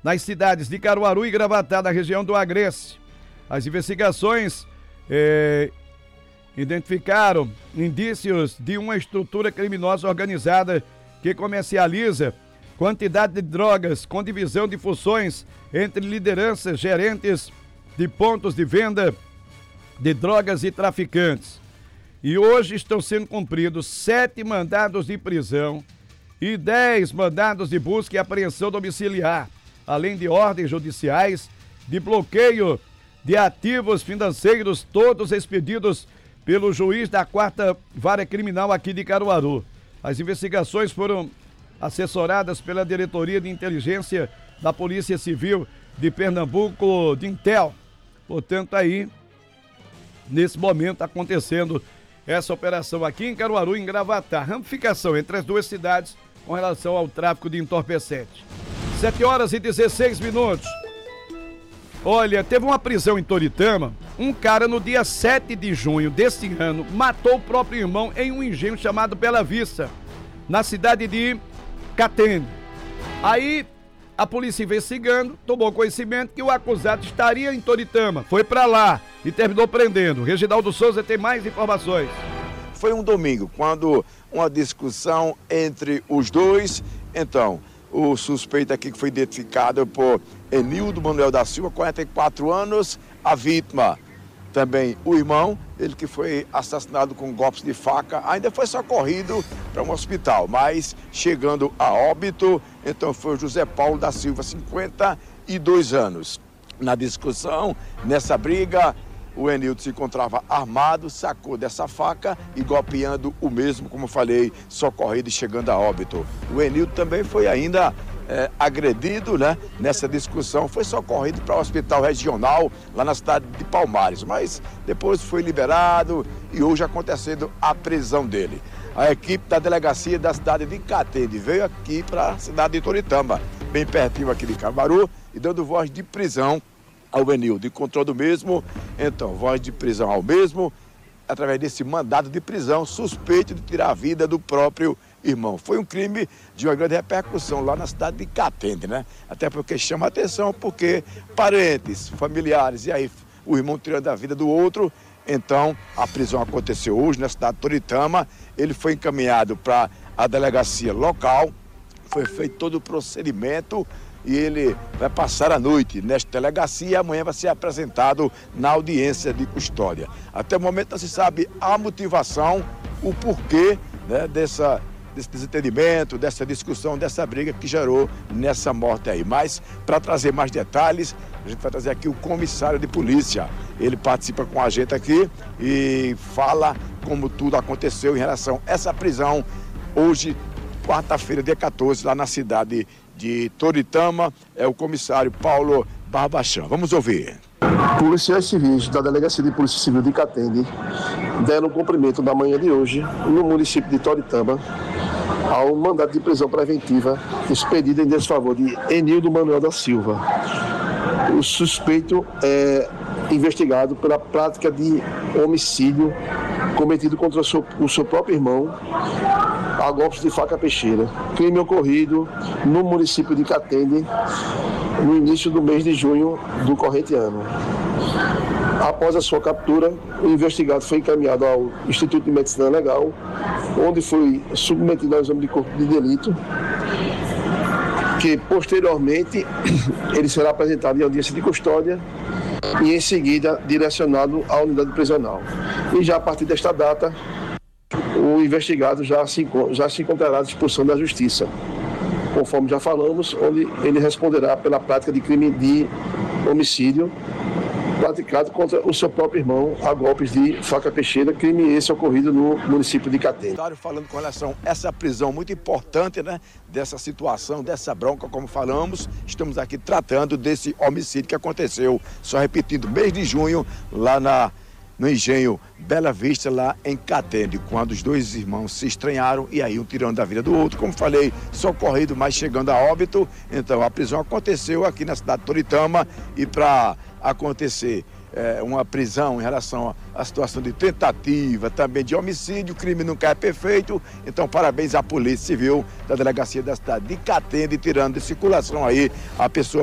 nas cidades de Caruaru e Gravatá, na região do Agreste. As investigações identificaram indícios de uma estrutura criminosa organizada que comercializa quantidade de drogas com divisão de funções entre lideranças, gerentes de pontos de venda de drogas e traficantes. E hoje estão sendo cumpridos 7 mandados de prisão e 10 mandados de busca e apreensão domiciliar, além de ordens judiciais de bloqueio de ativos financeiros, todos expedidos pelo juiz da 4ª Vara Criminal aqui de Caruaru. As investigações foram assessoradas pela Diretoria de Inteligência da Polícia Civil de Pernambuco, de Intel. Portanto, aí, nesse momento, acontecendo essa operação aqui em Caruaru, em Gravatá. Ramificação entre as duas cidades com relação ao tráfico de entorpecente. 7h16. Olha, teve uma prisão em Toritama. Um cara, no dia 7 de junho deste ano, matou o próprio irmão em um engenho chamado Bela Vista, na cidade de Catende. Aí, a polícia investigando, tomou conhecimento que o acusado estaria em Toritama. Foi pra lá e terminou prendendo. Reginaldo Souza tem mais informações. Foi um domingo, quando uma discussão entre os dois. Então, o suspeito aqui que foi identificado por Enildo Manuel da Silva, 44 anos, a vítima também o irmão, ele que foi assassinado com golpes de faca, ainda foi socorrido para um hospital, mas chegando a óbito, então foi o José Paulo da Silva, 52 anos. Na discussão, nessa briga, o Enildo se encontrava armado, sacou dessa faca e golpeando o mesmo, como falei, socorrido e chegando a óbito. O Enildo também foi ainda agredido, né, nessa discussão, foi socorrido para o hospital regional lá na cidade de Palmares, mas depois foi liberado e hoje acontecendo a prisão dele. A equipe da delegacia da cidade de Catende veio aqui para a cidade de Toritama, bem pertinho aqui de Caruaru, e dando voz de prisão ao Enildo, encontrou do mesmo, então, voz de prisão ao mesmo, através desse mandado de prisão, suspeito de tirar a vida do próprio irmão. Foi um crime de uma grande repercussão lá na cidade de Catende, né? Até porque chama a atenção, porque parentes, familiares, e aí o irmão tirando a vida do outro. Então, a prisão aconteceu hoje na cidade de Toritama, ele foi encaminhado para a delegacia local, foi feito todo o procedimento, e ele vai passar a noite nesta delegacia e amanhã vai ser apresentado na audiência de custódia. Até o momento não se sabe a motivação, o porquê, né, desse desentendimento, dessa discussão, dessa briga que gerou nessa morte aí. Mas, para trazer mais detalhes, a gente vai trazer aqui o comissário de polícia. Ele participa com a gente aqui e fala como tudo aconteceu em relação a essa prisão hoje, quarta-feira, dia 14, lá na cidade de Toritama. É o comissário Paulo Barbachão. Vamos ouvir. Policiais civis da Delegacia de Polícia Civil de Catende deram cumprimento na manhã de hoje, no município de Toritama, ao mandado de prisão preventiva expedido em desfavor de Enildo Manuel da Silva. O suspeito é investigado pela prática de homicídio cometido contra o seu próprio irmão a golpes de faca peixeira. Crime ocorrido no município de Catende no início do mês de junho do corrente ano. Após a sua captura, o investigado foi encaminhado ao Instituto de Medicina Legal, onde foi submetido ao exame de corpo de delito, que posteriormente ele será apresentado em audiência de custódia e em seguida direcionado à unidade prisional. E já a partir desta data, o investigado já se encontrará à disposição da Justiça, conforme já falamos, onde ele responderá pela prática de crime de homicídio praticado contra o seu próprio irmão a golpes de faca peixeira, crime esse ocorrido no município de Catende. Falando com relação a essa prisão muito importante, né, dessa situação, dessa bronca, como falamos, estamos aqui tratando desse homicídio que aconteceu, só repetindo, mês de junho, lá no engenho Bela Vista, lá em Catende, quando os dois irmãos se estranharam e aí um tirando da vida do outro, como falei, socorrido, mas chegando a óbito. Então a prisão aconteceu aqui na cidade de Toritama e para acontecer uma prisão em relação à situação de tentativa, também de homicídio, o crime nunca é perfeito. Então parabéns à Polícia Civil da Delegacia da cidade de Catende, tirando de circulação aí a pessoa